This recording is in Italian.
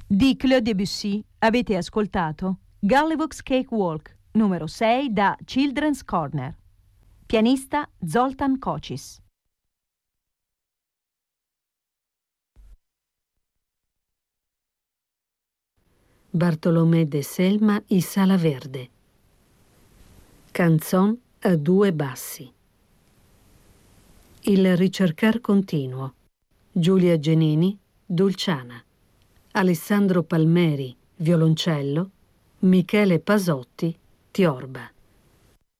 Di Claude Debussy avete ascoltato Gollivog's Cakewalk, numero 6 da Children's Corner. Pianista Zoltan Kocis. Bartolomé de Selma y Sala Verde. Canzon a due bassi. Il ricercar continuo. Giulia Genini, Dulciana. Alessandro Palmeri, violoncello. Michele Pasotti, tiorba.